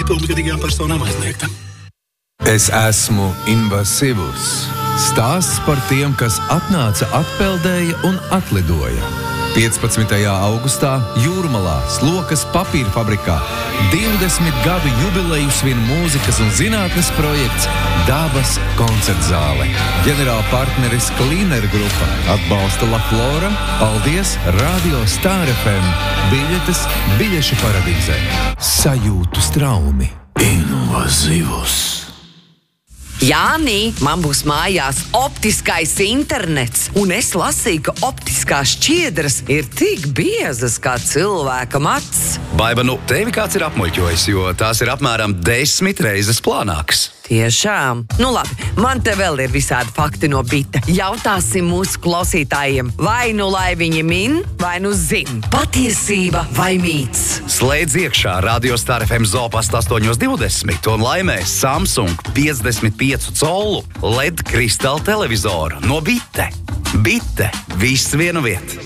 nepilngadīgām personām aizliegta. Es esmu invasīvs. Stāsts par tiem, kas atnāca, atpeldēja un atlidoja. 15. augustā Jūrmalā, Slokas papīra fabrikā 20 gadu jubileju svin mūzikas un zinātnes projekts Dabas koncertzāle. Ģenerāla partneris Klīner grupa atbalsta La Flora. Paldies Radio Star FM. Biļetes biļešu paradīzē. Sajūtu straumi. Invazīvs. Jānī, man būs mājās optiskais internets, un es lasīju, ka optiskās šķiedras ir tik biezas kā cilvēka acs. Baiba, tevi kāds ir apmuļķojis, jo tās ir apmēram 10 reizes plānākas. Tiešām. Labi, man te vēl ir visādi fakti no Bita. Jautāsim mūsu klausītājiem, vai lai viņi min, vai zin. Patiesība vai mīts? Slēdz iekšā Radio Star FM Zopast 8:20 un laimē Samsung 55 colu LED kristāla televizoru no Bite. Bite. Viss vienu vietu.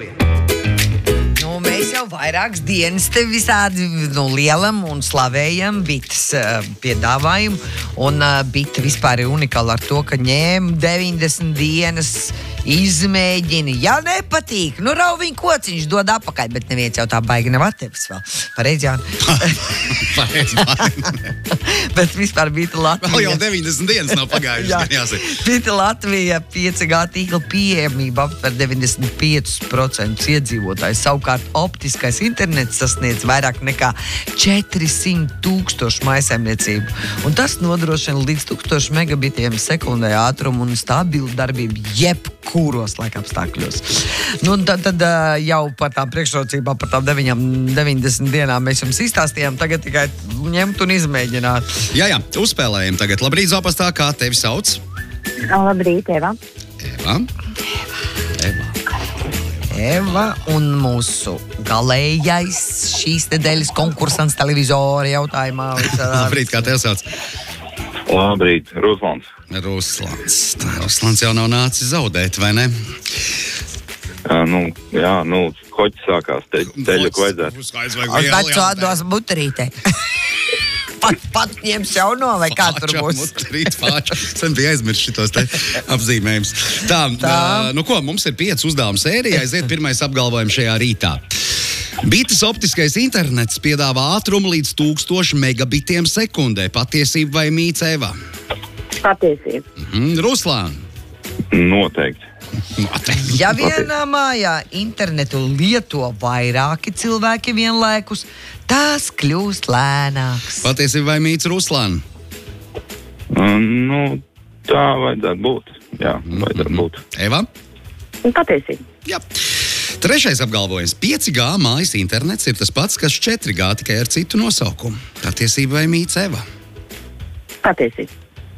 Mēs jau vairākas dienas te visādi lielam un slavējam Bitas piedāvājumu. Un Bita vispār ir unikāla ar to, ka ņēma 90 dienas, izmēģina. Ja nepatīk, rauviņ kociņš dod apakaļ, bet neviens jau tā baigi nav attevis vēl. Pareizi, Jāni? Bet vispār Bita Latvija. Vēl jau 90 dienas nav pagājušas. Jā. Bita Latvija 5G tīkla pieejamība aptver 95% iedzīvotāju. Savukārt optiskais internets sasniedz vairāk nekā 400,000 mājsaimniecību. Un tas nodrošina līdz 1000 megabitiem sekundē ātrumu un stabilu darbību jebkuros laika apstākļos. Tad jau par tām priekšrocībām, par tām 90 dienām mēs jums izstāstījām. Tagad tikai ņemt un izmēģināt. Jā, uzspēlējam tagad. Labrīt, Zopastā, kā tevi sauc? Labrīt, Eva. Eva un mūsu galējais šīs nedēļas konkursants televizora jautājumā. Labrīt, kā tevi sauc? Labrīt, Ruslans. Ruslans jau nav nācis zaudēt, vai ne? Hoķis sākās, teļu vajadzētu. Taču atdos buterītei. Pat ņems jauno, vai kā tur būs? Sen bija aizmirst šitos te apzīmējums. Tā, mums ir 5 uzdevumu sērija. Aiziet pirmais apgalvojums šajā rītā. Bitas optiskais internets piedāvā ātrumu līdz 1000 megabitiem sekundē. Patiesība vai mīts, Eva? Patiesība. Ruslān? Noteikti. Ja vienā mājā internetu lieto vairāki cilvēki vienlaikus, tās kļūst lēnāks. Patiesība vai mīts, Ruslān? Tā vajadzētu būt. Jā, vajadzētu būt. Eva? Patiesība. Jā. Trešais apgalvojums. 5G mājas internets ir tas pats, kas 4G, tikai ar citu nosaukumu. Patiesība vai mīts, Eva? Patiesība.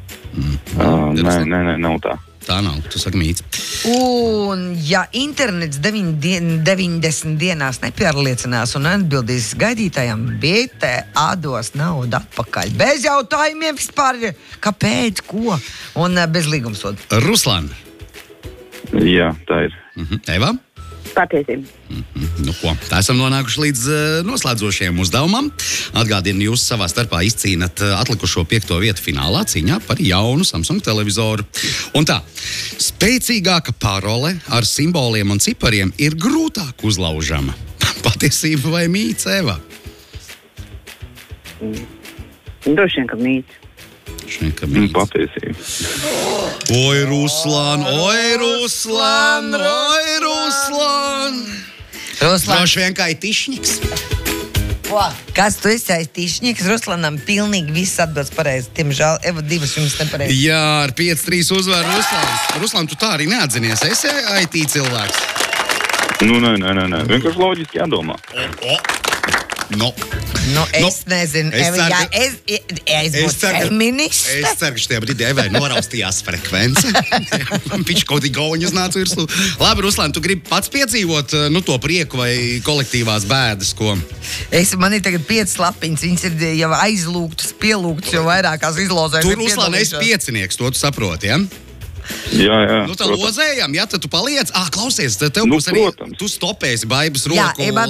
Nē, nav tā. Tā nav, tu saki mīts. Un ja internets 90 dienās nepierliecinās un atbildīs gaidītājiem, Bita atdos naudu atpakaļ. Bez jautājumiem vispār, kāpēc, ko, un bez līgumsoda. Ruslān? Jā, tā ir. Eva? Patiesība. Tā esam nonākuši līdz noslēdzošajam uzdevumam. Atgādinu, jūs savā starpā izcīnat atlikušo 5. vietu finālā cīņā par jaunu Samsung televizoru. Un tā, spēcīgāka parole ar simboliem un cipariem ir grūtāk uzlaužama. Patiesība vai mīts, Eva? Droši vien, ka mīts. Patiesība. Oi, Ruslan! Droši vien kā ir tišņiks. Kas tu esi aiztīšņieks? Ruslanam pilnīgi viss atbildes pareizi. Tiemžēl, Eva, 2 jums nepareizi. Jā, ar 5-3 uzvaru Ruslans. Ruslan, tu tā arī neatzinies. Esi IT cilvēks? Nē. Vienkārši loģiski jādomā. Es nezinu. Es būtu feministe. Es ceru, ka šajā brīdī Evai noraustījās frekvence. Viņš kaut kā gauņas nāca virsū. Labi, Ruslan, tu gribi pats piedzīvot to prieku vai kolektīvās bēdas, ko? Man ir tagad 5 lapiņas. Viņas ir jau aizlūgtas, pielūgtas, jau vairākās izlozēs. Tu, Ruslan, esi piecinieks, to tu saproti, ja? Jā. Tā lozējam, ja, tad tu paliec. Klausies, tev būs arī, tu stopēsi Baibas roku.